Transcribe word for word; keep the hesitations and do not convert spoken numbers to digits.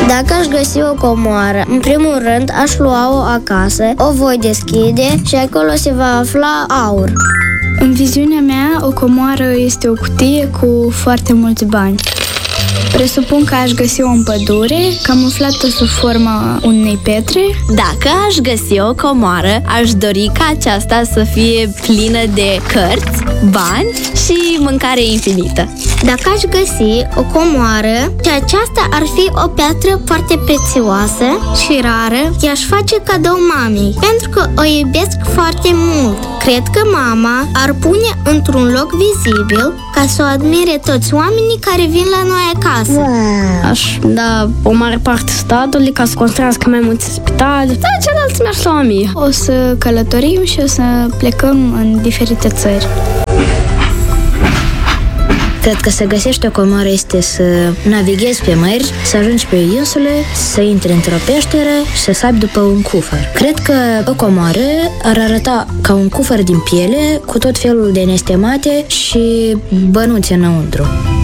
Dacă aș găsi o comoară, în primul rând aș lua-o acasă, o voi deschide și acolo se va afla aur. În viziunea mea, o comoară este o cutie cu foarte mulți bani. Presupun că aș găsi-o în pădure, camuflată sub forma unei pietre. Dacă aș găsi o comoară, aș dori ca aceasta să fie plină de cărți, bani și mâncare infinită. Dacă aș găsi o comoară și aceasta ar fi o piatră foarte prețioasă și rară, i-aș face cadou mamei, pentru că o iubesc foarte mult. Cred că mama ar pune într-un loc vizibil ca să o admire toți oamenii care vin la noi acasă. Wow. Aș da o mare parte statului ca să construiască mai multe spitale, dar celălalt mi-aș lua mie. O să călătorim și o să plecăm în diferite țări. Cred că să găsești o comoară este să navighezi pe mări, să ajungi pe o insulă, să intri într-o peșteră și să sapi după un cufăr. Cred că o comoară ar arăta ca un cufăr din piele cu tot felul de nestemate și bănuți înăuntru.